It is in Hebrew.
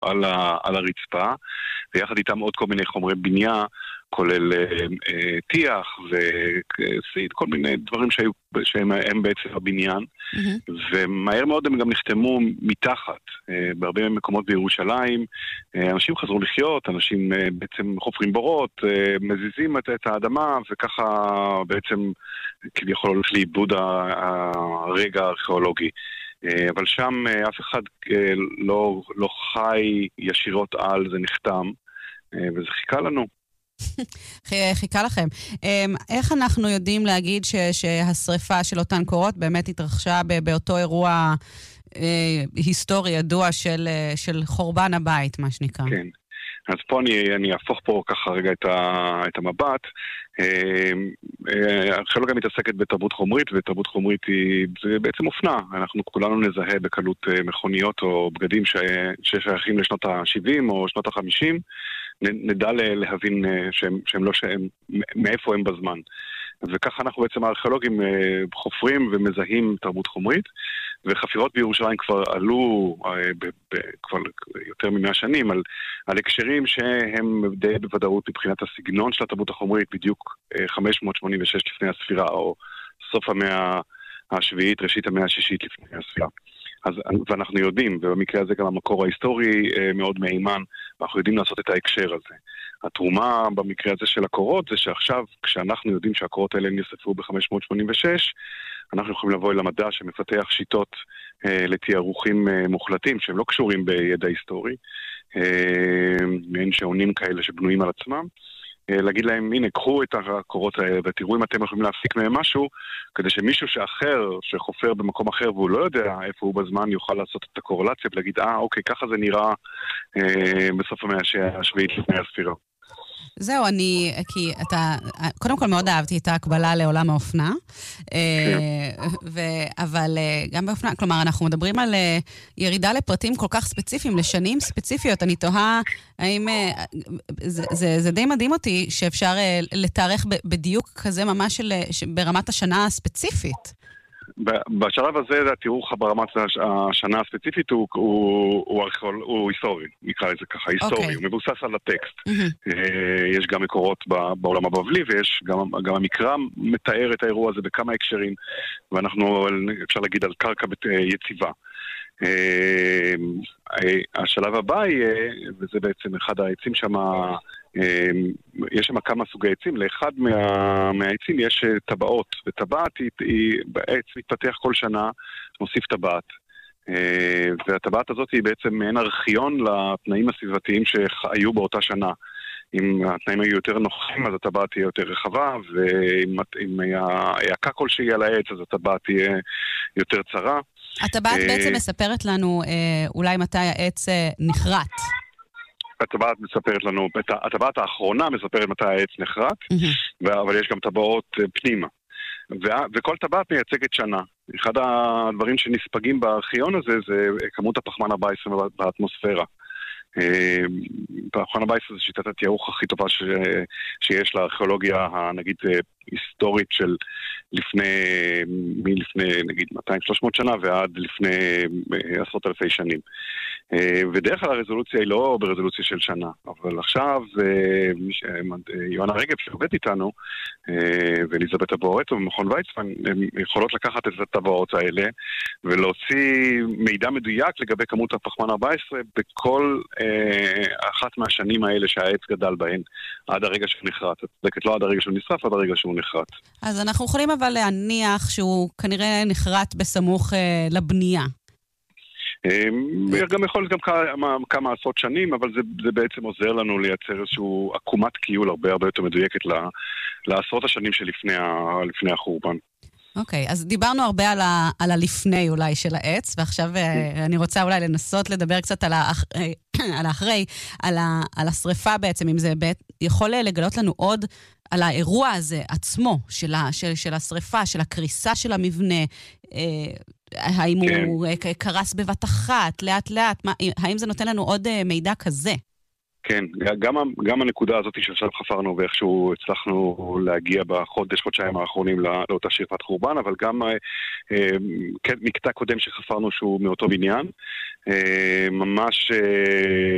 על הרצפה, ויחד איתם עוד כל מיני חומרי בנייה, כולל טיח וסיד, כל מיני דברים שהם בעצם הבניין, ומהר מאוד הם גם נחתמו מתחת, בהרבה מקומות בירושלים, אנשים חזרו לחיות, אנשים בעצם חופרים בורות, מזיזים את האדמה, וככה בעצם כביכול הולך לאיבוד הרגע הארכיאולוגי. אבל שם אף אחד לא חי ישירות על, זה נחתם, וזה חיכה לנו. חיכה לכם. איך אנחנו יודעים להגיד שהשריפה של אותן קורות באמת התרחשה באותו אירוע היסטורי ידוע של חורבן הבית, מה שנקרא? כן. אז פה אני אהפוך פה ככה רגע את המבט. הארכיאולוגיה מתעסקת בתרבות חומרית, ותרבות חומרית זה בעצם אופנה. אנחנו כולנו נזהה בקלות מכוניות או בגדים ששייכים לשנות ה-70 או שנות ה-50, נדע להבין שהם מאיפה הם בזמן. וככה אנחנו בעצם הארכיאולוגים חופרים ומזהים תרבות חומרית, וחפירות בירושלים כבר עלו כבר יותר מ100 שנים על הקשרים שהם די בוודאות מבחינת הסגנון של התרבות החומרית, בדיוק 586 לפני הספירה, או סוף המאה השביעית, ראשית המאה השישית לפני הספירה. ואנחנו יודעים, ובמקרה הזה גם המקור ההיסטורי מאוד מהימן, ואנחנו יודעים לעשות את ההקשר הזה. התרומה במקרה הזה של הקורות זה שעכשיו, כשאנחנו יודעים שהקורות האלה נאספו ב-586, אנחנו יכולים לבוא אל המדע שמפתח שיטות לתיארוכים מוחלטים, שהם לא קשורים בידע היסטורי, מעין שעונים כאלה שבנויים על עצמם, להגיד להם, הנה, קחו את הקורות האלה ותראו אם אתם יכולים להפסיק מהם משהו, כדי שמישהו שאחר, שחופר במקום אחר והוא לא יודע איפה הוא בזמן, יוכל לעשות את הקורלציה ולהגיד, אוקיי, ככה זה נראה בסוף המאה השביעית לפני הספירה. זהו, כי אתה, קודם כל מאוד אהבתי את ההקבלה לעולם האופנה, אבל גם באופנה, כלומר, אנחנו מדברים על ירידה לפרטים כל כך ספציפיים, לשנים ספציפיות, אני תוהה, האם, זה די מדהים אותי, שאפשר לתארך בדיוק כזה ממש ברמת השנה הספציפית. בשלב הזה, התיאור ברמת השנה הספציפית הוא היסטורי, נקרא לזה ככה, היסטורי, הוא מבוסס על הטקסט. יש גם מקורות בעולם הבבלי, ויש גם המקרא מתאר את האירוע הזה בכמה הקשרים, ואנחנו, אפשר להגיד, על קרקע יציבה. השלב הבא יהיה, וזה בעצם אחד העצים שם, יש שם כמה סוגי עצים, לאחד מהעצים יש טבעות, וטבעת בעץ מתפתח כל שנה, מוסיף טבעת, והטבעת הזאת היא בעצם מעין ארכיון לתנאים הסביבתיים שהיו באותה שנה. אם התנאים היו יותר נוחים, אז הטבעת תהיה יותר רחבה, ואם היה העקה כלשהי על העץ, אז הטבעת תהיה יותר צרה. הטבעת בעצם מספרת לנו אולי מתי העץ נחרט. הטבעת מספרת לנו, הטבעת האחרונה מספרת מתי העץ נחרט, אבל יש גם טבעות פנימה. וכל טבעת מייצגת שנה. אחד הדברים שנספגים בארכיון הזה זה כמות הפחמן 14 באטמוספירה. פחמן 14 זה שיטת התיארוך הכי טובה שיש לארכיאולוגיה, נגיד, היסטורית של מלפני נגיד 200-300 שנה ועד לפני 10,000 שנים. ודרך כלל הרזולוציה היא לא ברזולוציה של שנה, אבל עכשיו יואנה רגב שעובד איתנו ואליזבת הבועט ומכון ויצמן, הם יכולות לקחת את הטבעות האלה ולהוציא מידע מדויק לגבי כמות הפחמן 14 בכל אחת מהשנים האלה שהעץ גדל בהן עד הרגע שהוא נחרט. לא עד הרגע שהוא נשרף, עד הרגע שהוא נחרט. אז אנחנו יכולים אבל להניח שהוא כנראה נחרט בסמוך לבנייה. גם יכול להיות גם כמה עשרות שנים, אבל זה בעצם עוזר לנו לייצר איזשהו עקומת קיול הרבה יותר מדויקת לעשרות השנים שלפני החורבן. אוקיי, אז דיברנו הרבה על הלפני אולי של העץ, ועכשיו אני רוצה אולי לנסות לדבר קצת על האחרי, על השריפה בעצם, אם זה יכול לגלות לנו עוד על האירוע הזה עצמו, של השריפה, של הקריסה של המבנה, האם הוא קרס בבת אחת, לאט לאט, האם זה נותן לנו עוד מידע כזה? כן, גם הנקודה הזאת שעכשיו חפרנו ואיכשהו הצלחנו להגיע חודשיים האחרונים לאותה שריפת חורבן, אבל גם מקטע קודם שחפרנו שהוא מאותו בניין, ממש